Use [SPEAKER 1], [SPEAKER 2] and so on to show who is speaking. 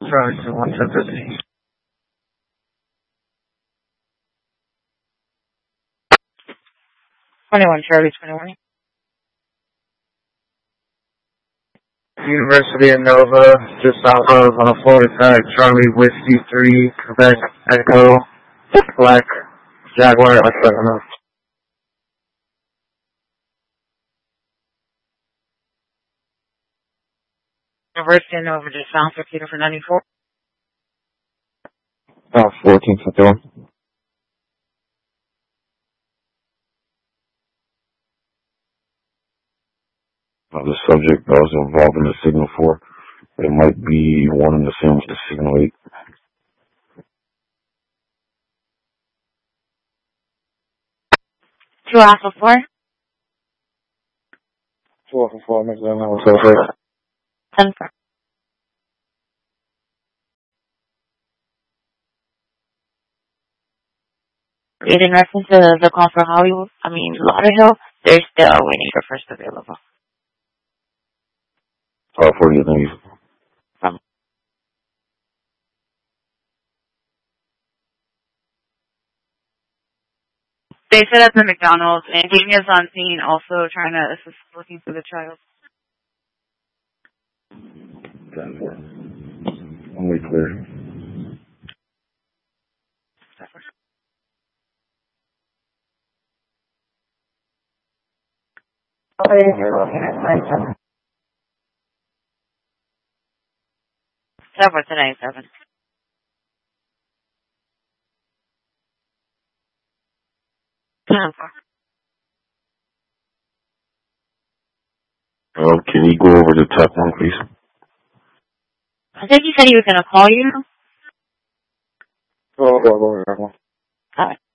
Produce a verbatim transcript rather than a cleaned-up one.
[SPEAKER 1] Charlie to one ten fifty.
[SPEAKER 2] twenty-one, Charlie, twenty-one.
[SPEAKER 1] University of Nova, just south of on a Florida tag, Charlie Whiskey three, Quebec Echo, Black Jaguar, I don't know.
[SPEAKER 2] University of Nova, just south of Peter for ninety-four.
[SPEAKER 1] Oh, fourteen fifty-one.
[SPEAKER 3] Uh, the subject that was involved in the signal four, it might be one and the same with the signal eight.
[SPEAKER 2] Two Alpha four.
[SPEAKER 1] Two Alpha four, makes that one so first.
[SPEAKER 2] ten four. In reference to the call for Hollywood, I mean Lauderhill, they're still waiting for first available.
[SPEAKER 3] Uh, for you, thank you.
[SPEAKER 2] From they set up the McDonald's, and Jamie is on scene, also trying to assist looking for the child.
[SPEAKER 3] Only clear.
[SPEAKER 2] Seven to nine seven.
[SPEAKER 3] Uh, can you go over the top one, please?
[SPEAKER 2] I think he said he was going to call you.
[SPEAKER 1] Oh, oh, oh, oh, oh.
[SPEAKER 2] All right.